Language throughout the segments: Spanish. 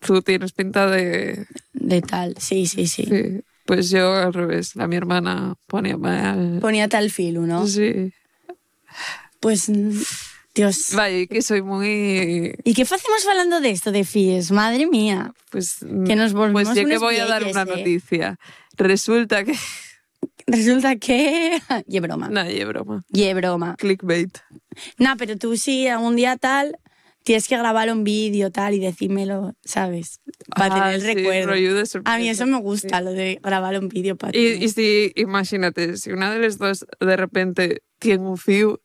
Tú tienes pinta de... De tal, sí. Sí. Pues yo al revés. Mi hermana ponía mal. Ponía tal filo, ¿no? Sí. Pues, Dios. Vaya, que soy muy... ¿Y qué hacemos hablando de esto, de FIES? Madre mía. Pues, Que nos volvemos pues yo que unos voy a dar vieyes, una noticia. Resulta que... Resulta que... Y broma. Nadie, broma. Y broma. Clickbait. No, pero tú sí, algún día tal, tienes que grabar un vídeo tal y decírmelo, ¿sabes? Para tener el recuerdo. Rollo de sorpresa. A mí eso me gusta, lo de grabar un vídeo para Y si, imagínate, si una de las dos de repente tiene un fiu,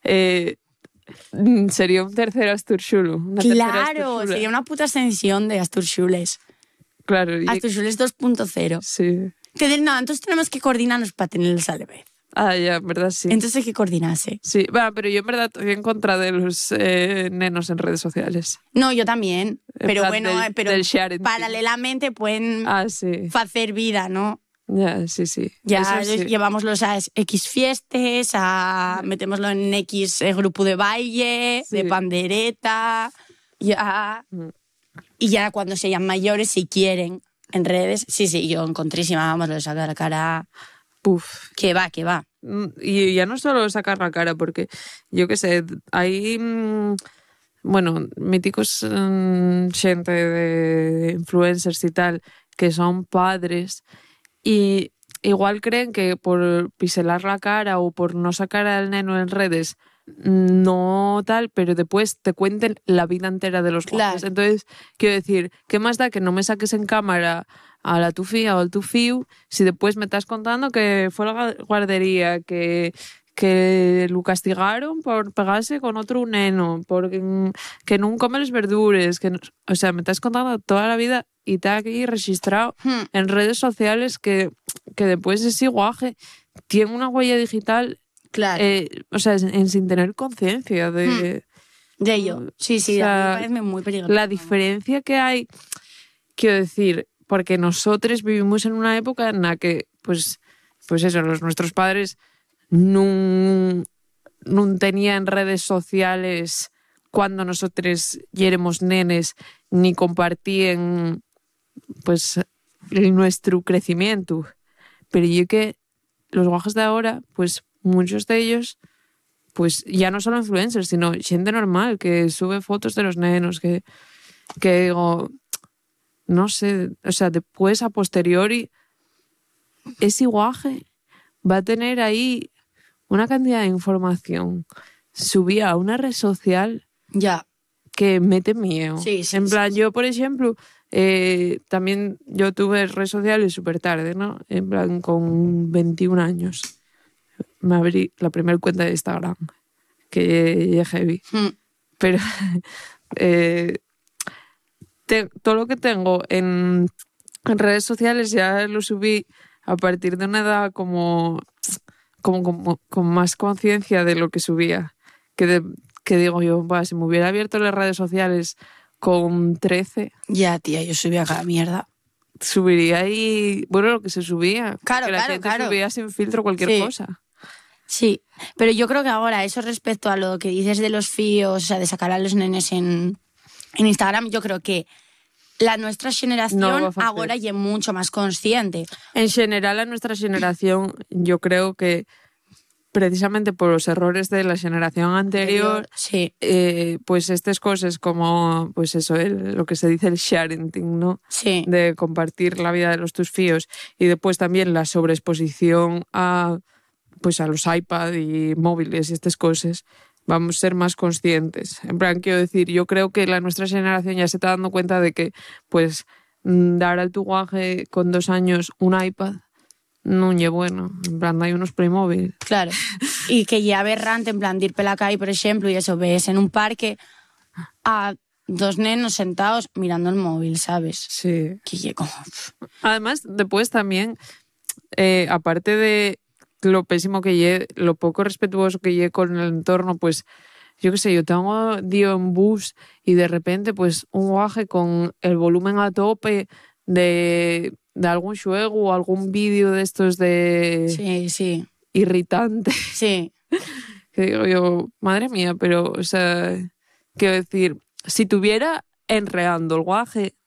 sería un tercer Astur Xulu. Claro, sería una puta extensión de Astur Xules. Claro. Astur Xules 2.0. Sí. No, entonces tenemos que coordinarnos para tenerlos a la vez. Ah, ya, en verdad sí. Entonces hay que coordinarse. Sí, va, pero yo en verdad estoy en contra de los nenos en redes sociales. No, yo también. Pero plan bueno, pero del sharing. paralelamente pueden Sí. hacer vida, ¿no? Ya, sí. Ya Eso sí. llevámoslos a X fiestas, metémoslo en X grupo de baile, Sí. de pandereta, ya. Y ya cuando sean mayores, si quieren, en redes, sí, yo encontrísima, vamos, lo sacar la cara. Uf. Que va. Y ya no solo sacar la cara, porque yo qué sé, hay, bueno, míticos gente de influencers y tal, que son padres y igual creen que por piselar la cara o por no sacar al neno en redes, no tal, pero después te cuenten la vida entera de los guajes. Claro. Entonces, quiero decir, ¿qué más da que no me saques en cámara a la tu fía o al tu fiu si después me estás contando que fue a la guardería, que lo castigaron por pegarse con otro neno, que no come las verduras, o sea, me estás contando toda la vida y está aquí registrado en redes sociales que después ese guaje tiene una huella digital. Claro. O sea, sin tener conciencia de ello. Sí, o sea, a mí me parece muy peligroso. La diferencia que hay, quiero decir, porque nosotros vivimos en una época en la que, pues eso, nuestros padres no tenían redes sociales cuando nosotros éramos nenes, ni compartían, pues, nuestro crecimiento. Pero yo que los guajes de ahora, pues muchos de ellos, pues ya no solo influencers, sino gente normal que sube fotos de los nenos, que digo, no sé, o sea, después a posteriori ese guaje va a tener ahí una cantidad de información subida a una red social que mete miedo. Sí, en plan, sí. Yo, por ejemplo, también yo tuve redes sociales súper tarde, ¿no? En plan, con 21 años. Me abrí la primera cuenta de Instagram, que es heavy. Pero todo lo que tengo en redes sociales ya lo subí a partir de una edad como con más conciencia de lo que subía. Que digo yo, si me hubiera abierto las redes sociales con 13... Ya, tía, yo subía cada mierda. Subiría ahí, bueno, lo que se subía. Claro, que la gente subía sin filtro cualquier cosa. Sí, pero yo creo que ahora, eso respecto a lo que dices de los fíos, o sea, de sacar a los nenes en Instagram, yo creo que nuestra generación ahora ya es mucho más consciente. En general, a nuestra generación, yo creo que precisamente por los errores de la generación anterior, sí. Pues estas cosas como, pues eso, lo que se dice el sharing, ¿no? Sí. De compartir la vida de tus fíos y después también la sobreexposición a los iPad y móviles y estas cosas, vamos a ser más conscientes. En plan, quiero decir, yo creo que nuestra generación ya se está dando cuenta de que, pues, dar al tu guaje con 2 años un iPad no es bueno. En plan, hay unos Playmobil. Claro. Y que ya aberrante, en plan, de ir por la calle, por ejemplo, y eso, ves en un parque a 2 nenos sentados mirando el móvil, ¿sabes? Sí. Que como... Además, después también, aparte de lo pésimo que lleve, lo poco respetuoso que lleve con el entorno, pues yo qué sé, yo tengo dio en bus y de repente pues un guaje con el volumen a tope de algún juego o algún vídeo de estos de sí irritante. Sí. Que digo yo, madre mía, pero o sea, quiero decir, si tuviera enreando el guaje